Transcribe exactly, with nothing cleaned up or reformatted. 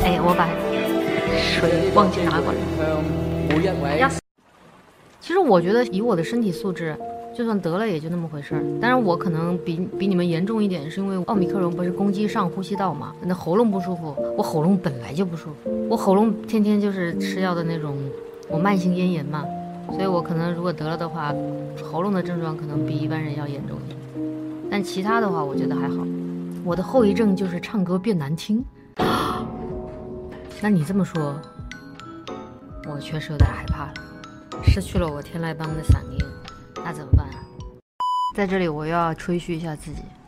哎，我把水忘记拿过来。呀，其实我觉得以我的身体素质，就算得了也就那么回事儿。当然我可能比比你们严重一点，是因为奥密克戎不是攻击上呼吸道嘛，那喉咙不舒服。我喉咙本来就不舒服，我喉咙天天就是吃药的那种，我慢性咽炎嘛，所以我可能如果得了的话，喉咙的症状可能比一般人要严重一点。但其他的话，我觉得还好。我的后遗症就是唱歌变难听。那你这么说，我确实有点害怕了，失去了我天籁般的嗓音，那怎么办啊？在这里我又要吹嘘一下自己。